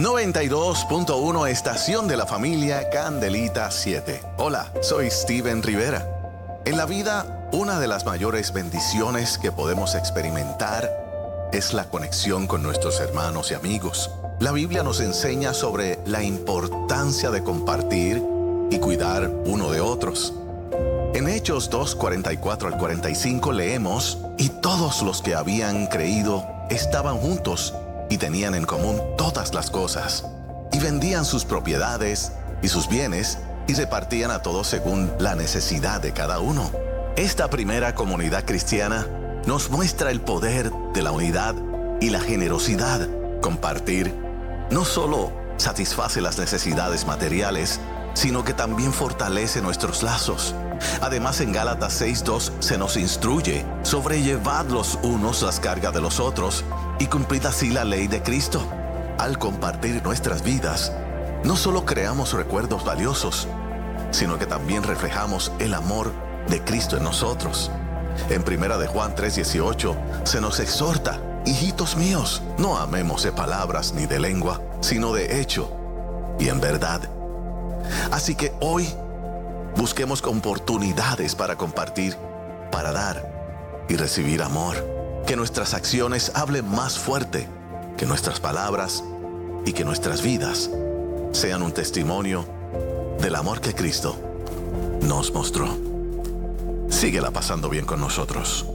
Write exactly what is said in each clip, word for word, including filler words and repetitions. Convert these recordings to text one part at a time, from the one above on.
noventa y dos punto uno, estación de la familia Candelita siete. Hola, soy Steven Rivera. En la vida, una de las mayores bendiciones que podemos experimentar es la conexión con nuestros hermanos y amigos. La Biblia nos enseña sobre la importancia de compartir y cuidar uno de otros. En Hechos dos, cuarenta y cuatro al cuarenta y cinco leemos: y todos los que habían creído estaban juntos y tenían en común todas las cosas, y vendían sus propiedades y sus bienes y repartían a todos según la necesidad de cada uno. Esta primera comunidad cristiana nos muestra el poder de la unidad y la generosidad. Compartir no solo satisface las necesidades materiales, sino que también fortalece nuestros lazos. Además, en Gálatas seis dos se nos instruye: sobrellevad los unos las cargas de los otros y cumplid así la ley de Cristo. Al compartir nuestras vidas, no solo creamos recuerdos valiosos, sino que también reflejamos el amor de Cristo en nosotros. En primera de Juan tres dieciocho se nos exhorta: hijitos míos, no amemos de palabras ni de lengua, sino de hecho y en verdad. Así que hoy busquemos oportunidades para compartir, para dar y recibir amor. Que nuestras acciones hablen más fuerte que nuestras palabras y que nuestras vidas sean un testimonio del amor que Cristo nos mostró. Síguela pasando bien con nosotros.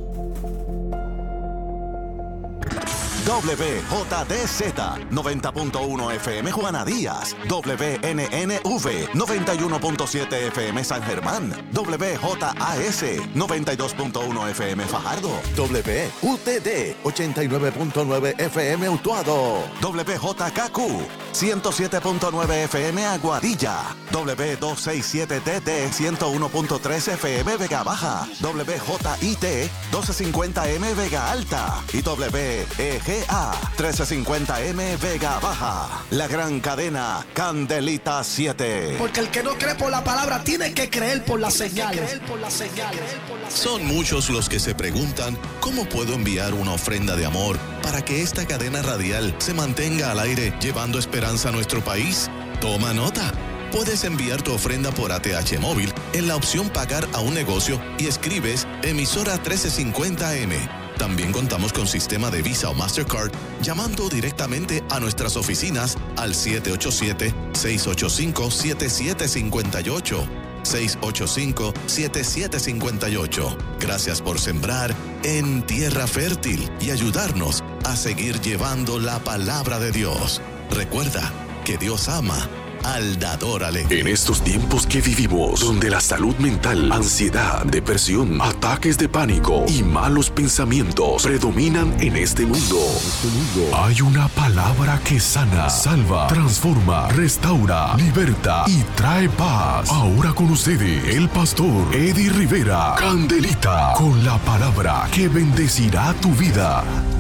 W J D Z noventa punto uno F M Juana Díaz, W N N V noventa y uno punto siete F M San Germán, W J A S noventa y dos punto uno F M Fajardo, W U T D ochenta y nueve punto nueve F M Utuado, W J K Q ciento siete punto nueve F M Aguadilla, W doscientos sesenta y siete T T ciento uno punto tres F M Vega Baja, W J I T doce cincuenta M Vega Alta y W E G A trece cincuenta M Vega Baja. La gran cadena Candelita siete. Porque el que no cree por la palabra tiene que creer por la señal. Son muchos los que se preguntan: ¿cómo puedo enviar una ofrenda de amor para que esta cadena radial se mantenga al aire llevando esperanza a nuestro país? Toma nota. Puedes enviar tu ofrenda por A T H móvil en la opción pagar a un negocio y escribes emisora trece cincuenta M. También contamos con sistema de Visa o Mastercard llamando directamente a nuestras oficinas al siete ocho siete, seis ocho cinco, siete siete cinco ocho. seis ocho cinco, siete siete cinco ocho. Gracias por sembrar en tierra fértil y ayudarnos a seguir llevando la palabra de Dios. Recuerda que Dios ama al dador alegre. En estos tiempos que vivimos, donde la salud mental, ansiedad, depresión, ataques de pánico y malos pensamientos predominan en este mundo, hay una palabra que sana, salva, transforma, restaura, liberta y trae paz. Ahora con ustedes, el pastor Eddie Rivera, Candelita, con la palabra que bendecirá tu vida.